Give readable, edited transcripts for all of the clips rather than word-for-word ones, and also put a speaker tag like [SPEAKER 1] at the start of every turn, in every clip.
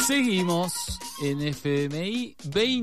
[SPEAKER 1] Seguimos en FMI,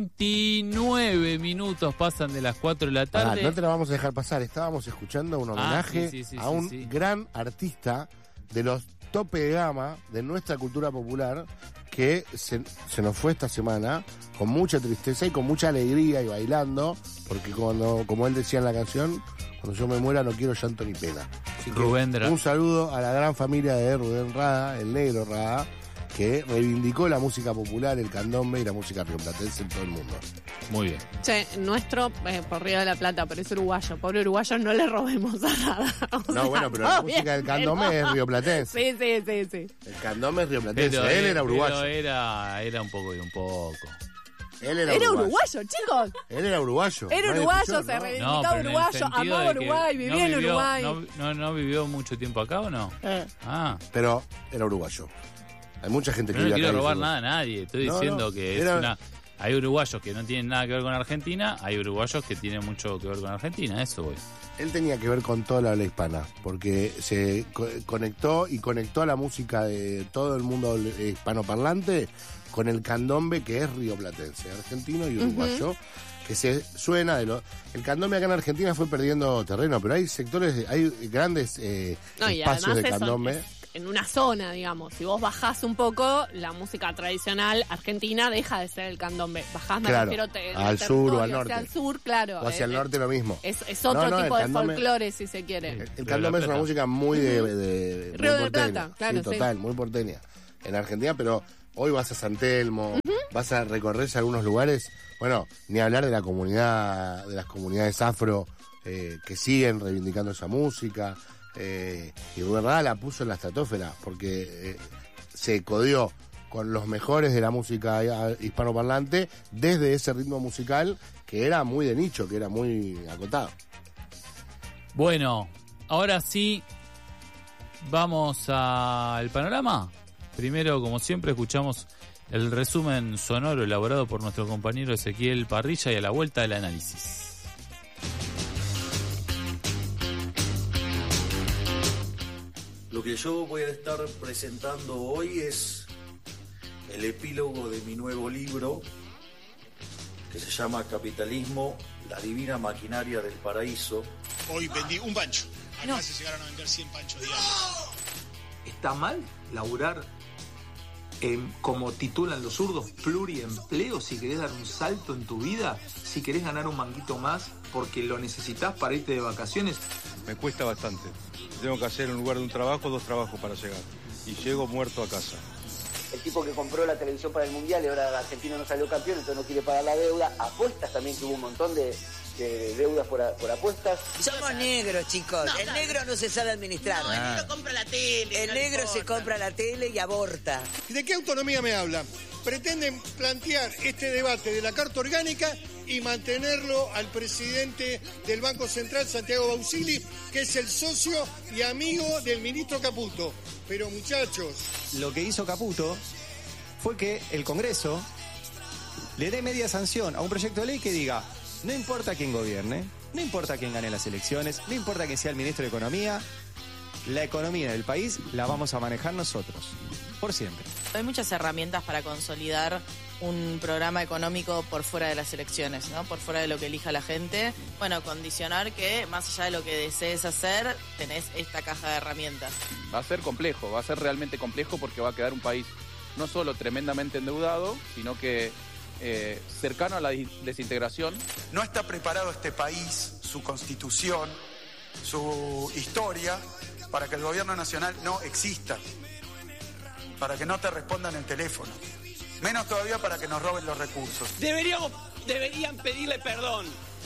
[SPEAKER 1] 29 minutos pasan de las 4 de la tarde.
[SPEAKER 2] No te la vamos a dejar pasar, estábamos escuchando un homenaje a un gran artista de los tope de gama de nuestra cultura popular que se nos fue esta semana con mucha tristeza y con mucha alegría y bailando, porque como él decía en la canción, cuando yo me muera no quiero llanto ni pena. Así que
[SPEAKER 1] Rubén Rada.
[SPEAKER 2] Un saludo a la gran familia de Rubén Rada, el negro Rada, que reivindicó la música popular, el candombe y la música rioplatense en todo el mundo.
[SPEAKER 1] Muy bien.
[SPEAKER 3] Che, nuestro por Río de la Plata, pero es uruguayo. Pobre uruguyo, no le robemos a nada.
[SPEAKER 2] No, bueno, pero la música del candombe es rioplatense.
[SPEAKER 3] Sí.
[SPEAKER 2] El candombe es rioplatense. Él era uruguayo.
[SPEAKER 1] Pero era un poco y un poco.
[SPEAKER 2] Él era
[SPEAKER 3] uruguayo, chicos.
[SPEAKER 2] Él era uruguayo.
[SPEAKER 3] Era uruguayo, se reivindicaba uruguayo, amaba Uruguay, vivía en Uruguay.
[SPEAKER 1] ¿No vivió mucho tiempo acá o no?
[SPEAKER 2] Pero era uruguayo. Hay mucha gente que
[SPEAKER 1] no
[SPEAKER 2] vive acá.
[SPEAKER 1] No quiero robar nada a nadie. Estoy diciendo que hay uruguayos que no tienen nada que ver con Argentina, hay uruguayos que tienen mucho que ver con Argentina, eso voy.
[SPEAKER 2] Él tenía que ver con toda la habla hispana, porque se conectó a la música de todo el mundo hispanoparlante con el candombe, que es rioplatense, argentino y uruguayo, que se suena de lo... El candombe acá en Argentina fue perdiendo terreno, pero hay sectores, hay grandes espacios de candombe.
[SPEAKER 3] En una zona, digamos, si vos bajás un poco, la música tradicional argentina deja de ser el candombe. Bajás, me refiero
[SPEAKER 2] al sur o al norte.
[SPEAKER 3] Hacia el sur, claro.
[SPEAKER 2] O hacia el norte lo mismo.
[SPEAKER 3] Es otro tipo de folclore, si se quiere.
[SPEAKER 2] El candombe es una música muy de
[SPEAKER 3] Río de la Plata, claro,
[SPEAKER 2] sí, total, muy porteña. En Argentina, pero hoy vas a San Telmo, vas a recorrerse algunos lugares. Bueno, ni hablar de la comunidad, de las comunidades afro que siguen reivindicando esa música. Y Rubén Rada la puso en la estratosfera porque se codió con los mejores de la música hispanoparlante desde ese ritmo musical que era muy de nicho, que era muy acotado.
[SPEAKER 1] Bueno, ahora sí vamos al panorama. Primero, como siempre, escuchamos el resumen sonoro elaborado por nuestro compañero Ezequiel Parrilla y a la vuelta del análisis.
[SPEAKER 4] Lo que yo voy a estar presentando hoy es el epílogo de mi nuevo libro, que se llama Capitalismo, la divina maquinaria del paraíso.
[SPEAKER 5] Hoy vendí un pancho. Acá se llegaron a vender 100 panchos diarios.
[SPEAKER 6] ¿Está mal laburar como titulan los zurdos, pluriempleo? Si querés dar un salto en tu vida, si querés ganar un manguito más porque lo necesitas para irte de vacaciones.
[SPEAKER 7] Me cuesta bastante. Tengo que hacer en lugar de un trabajo, 2 trabajos para llegar. Y llego muerto a casa.
[SPEAKER 8] El tipo que compró la televisión para el Mundial y ahora el argentino no salió campeón, entonces no quiere pagar la deuda. Apuestas también, que hubo un montón de deudas por apuestas.
[SPEAKER 9] Somos negros, chicos. El negro no se sabe administrar.
[SPEAKER 10] No, el negro compra la tele.
[SPEAKER 9] El negro se compra la tele y aborta.
[SPEAKER 5] ¿Y de qué autonomía me hablan? Pretenden plantear este debate de la Carta Orgánica y mantenerlo al presidente del Banco Central, Santiago Bausili, que es el socio y amigo del ministro Caputo. Pero muchachos...
[SPEAKER 11] Lo que hizo Caputo fue que el Congreso le dé media sanción a un proyecto de ley que diga: no importa quién gobierne, no importa quién gane las elecciones, no importa quién sea el ministro de Economía, la economía del país la vamos a manejar nosotros, por siempre.
[SPEAKER 12] Hay muchas herramientas para consolidar un programa económico por fuera de las elecciones, ¿no? Por fuera de lo que elija la gente. Bueno, condicionar que más allá de lo que desees hacer, tenés esta caja de herramientas.
[SPEAKER 13] Va a ser complejo, va a ser realmente complejo, porque va a quedar un país no solo tremendamente endeudado, sino que cercano a la desintegración.
[SPEAKER 14] No está preparado este país, su constitución, su historia, para que el gobierno nacional no exista, para que no te respondan el teléfono, menos todavía para que nos roben los recursos.
[SPEAKER 15] Deberían pedirle perdón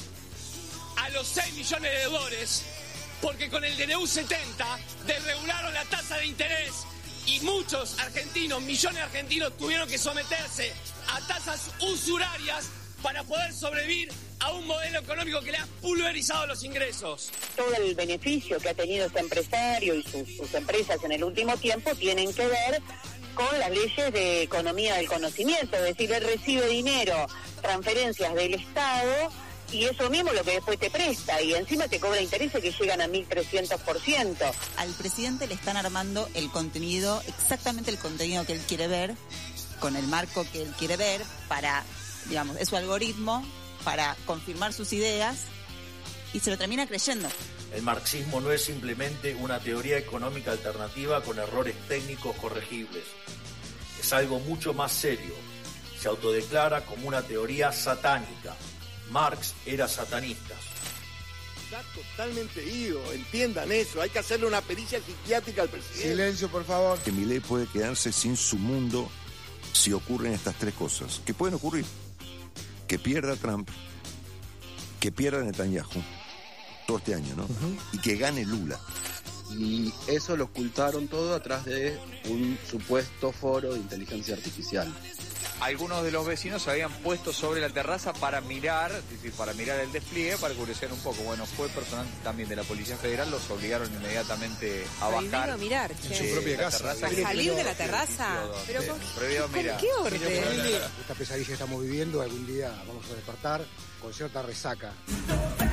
[SPEAKER 15] a los 6 millones de deudores, porque con el DNU 70 desregularon la tasa de interés y muchos argentinos, millones de argentinos, tuvieron que someterse a tasas usurarias para poder sobrevivir a un modelo económico que le ha pulverizado los ingresos.
[SPEAKER 8] Todo el beneficio que ha tenido este empresario y sus empresas en el último tiempo tienen que ver con las leyes de economía del conocimiento, es decir, él recibe dinero, transferencias del Estado, y eso mismo lo que después te presta, y encima te cobra intereses que llegan a 1.300%.
[SPEAKER 16] Al presidente le están armando el contenido, exactamente el contenido que él quiere ver,
[SPEAKER 10] con el marco que él quiere ver para, digamos, es su algoritmo para confirmar sus ideas y se lo termina creyendo.
[SPEAKER 4] El marxismo no es simplemente una teoría económica alternativa con errores técnicos corregibles. Es algo mucho más serio. Se autodeclara como una teoría satánica. Marx era satanista.
[SPEAKER 16] Está totalmente ido, entiendan eso. Hay que hacerle una pericia psiquiátrica al presidente.
[SPEAKER 17] Silencio, por favor. Que Milei puede quedarse sin su mundo si ocurren estas tres cosas. Que pueden ocurrir. Que pierda Trump, que pierda Netanyahu, todo este año, ¿no? Y que gane Lula.
[SPEAKER 18] Y eso lo ocultaron todo atrás de un supuesto foro de inteligencia artificial.
[SPEAKER 19] Algunos de los vecinos se habían puesto sobre la terraza para mirar, es decir, para mirar el despliegue, para curiosear un poco. Bueno, fue personal también de la Policía Federal, los obligaron inmediatamente a bajar.
[SPEAKER 20] A mirar,
[SPEAKER 19] en su propia casa.
[SPEAKER 20] ¿A salir de la terraza? ¿Pero con qué orden?
[SPEAKER 21] Esta pesadilla que estamos viviendo, algún día vamos a despertar con cierta resaca.